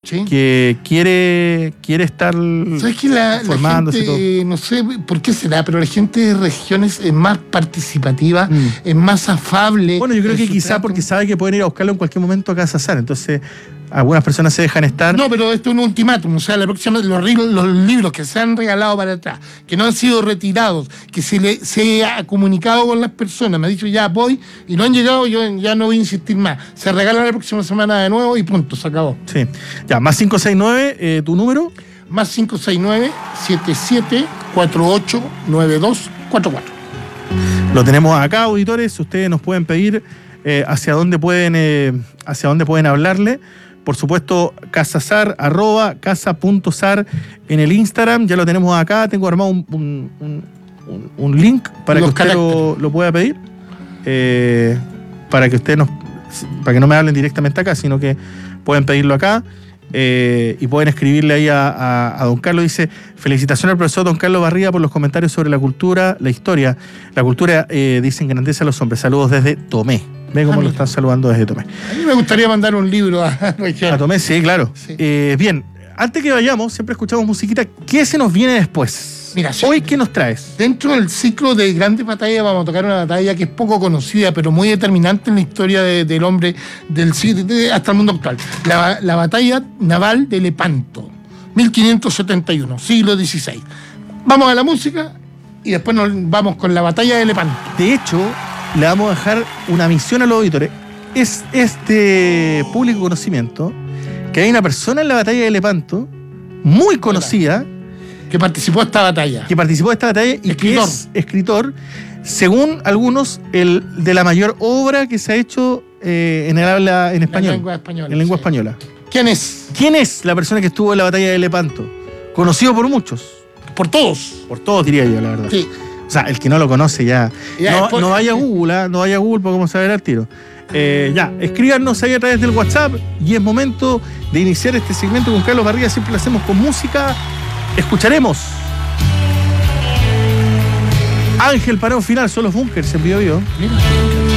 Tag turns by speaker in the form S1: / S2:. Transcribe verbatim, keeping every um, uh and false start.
S1: sí.
S2: que quiere, quiere estar
S1: ¿Sabes que la,
S2: formándose
S1: la gente, eh, no sé por qué será, pero la gente de regiones es más participativa, mm. es más afable?
S2: Bueno, yo creo que quizá trato. porque sabe que pueden ir a buscarlo en cualquier momento a Casa Sar, entonces algunas personas se dejan estar.
S1: No, pero esto es un ultimátum, o sea, la próxima, los, los libros que se han regalado para atrás, que no han sido retirados, que se, le, se ha comunicado con las personas, me ha dicho ya voy, y no han llegado, yo ya no voy a insistir más. Se regalan la próxima semana de nuevo y punto, se acabó.
S2: Sí, ya, más cinco seis nueve, eh, ¿tu número?
S1: Más cinco seis nueve, siete siete cuatro ocho nueve dos cuatro cuatro.
S2: Lo tenemos acá, auditores, ustedes nos pueden pedir eh, hacia dónde pueden, eh, hacia dónde pueden hablarle. Por supuesto, casasar, arroba casa.sar en el Instagram, ya lo tenemos acá, tengo armado un, un, un, un link para Los que usted lo, lo pueda pedir, eh, para que usted nos, para que no me hablen directamente acá, sino que pueden pedirlo acá, eh, y pueden escribirle ahí a, a, a don Carlos. Dice, felicitaciones al profesor don Carlos Barriga por los comentarios sobre la cultura, la historia. La cultura, eh, dice, engrandece a los hombres. Saludos desde Tomé. Ve cómo ah, lo están saludando desde Tomé.
S1: A mí me gustaría mandar un libro a
S2: A Tomé, sí, claro. Sí. Eh, bien, antes que vayamos, siempre escuchamos musiquita. ¿Qué se nos viene después?
S1: Mira,
S2: hoy, ¿qué nos traes?
S1: Dentro del ciclo de grandes batallas vamos a tocar una batalla que es poco conocida, pero muy determinante en la historia de, del hombre del de, hasta el mundo actual. La, la batalla naval de Lepanto, mil quinientos setenta y uno, siglo dieciséis. Vamos a la música y después nos vamos con la batalla de Lepanto.
S2: De hecho, le vamos a dejar una misión a los auditores. Es este público conocimiento que hay una persona en la batalla de Lepanto muy conocida
S1: que participó de esta batalla.
S2: Que participó de esta batalla y escritor. que es escritor, según algunos, el de la mayor obra que se ha hecho eh, en el habla en español.
S1: En lengua española.
S2: En lengua
S1: sí.
S2: española.
S1: ¿Quién es?
S2: ¿Quién es la persona que estuvo en la batalla de Lepanto? Conocido por muchos.
S1: Por todos.
S2: Por todos, diría yo, la verdad.
S1: Sí.
S2: O sea, el que no lo conoce ya. ya no, después, no vaya a Google, ¿eh? no vaya a Google porque vamos a ver al tiro. Eh, ya, escríbanos ahí a través del WhatsApp y es momento de iniciar este segmento con Carlos Barriga. Siempre lo hacemos con música. Escucharemos Ángel para un final, son los Bunkers en Bio Bio. Mira.